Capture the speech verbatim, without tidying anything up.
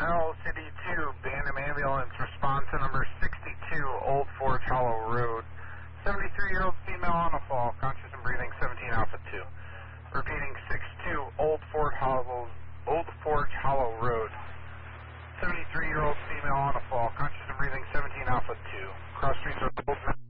L C D two, Bandom Ambulance, response to number sixty-two, Old Forge Hollow Road. seventy-three-year-old female on a fall, conscious and breathing, seventeen Alpha two. Repeating, six two, Old Forge Hollow, Old Forge Hollow Road. seventy-three-year-old female on a fall, conscious and breathing, seventeen Alpha two. Cross streets are Old